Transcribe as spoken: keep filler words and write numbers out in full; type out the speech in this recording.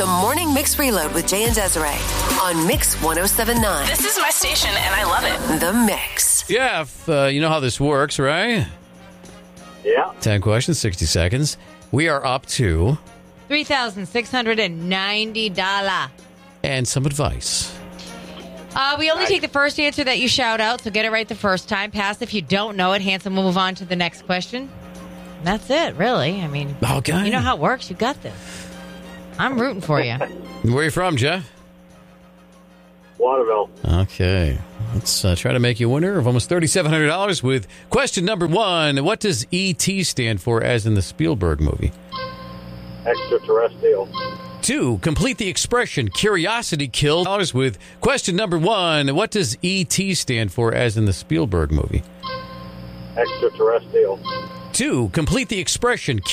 The Morning Mix Reload with Jay and Desiree on Mix ten seventy-nine. This is my station, and I love it. The Mix. Yeah, if, uh, you know how this works, right? Yeah. ten questions, sixty seconds. We are up to... three thousand six hundred ninety dollars. And some advice. Uh, we only take the first answer that you shout out, so get it right the first time. Pass if you don't know it. Handsome will move on to the next question. And that's it, really. I mean, Okay. you know how it works. You got this. I'm rooting for you. Where are you from, Jeff? Waterville. Okay. Let's uh, try to make you a winner of almost three thousand seven hundred dollars with question number one. What does E T stand for, as in the Spielberg movie? Extraterrestrial. Two, complete the expression curiosity killed dollars with question number one. What does E T stand for, as in the Spielberg movie? Extraterrestrial. Two, complete the expression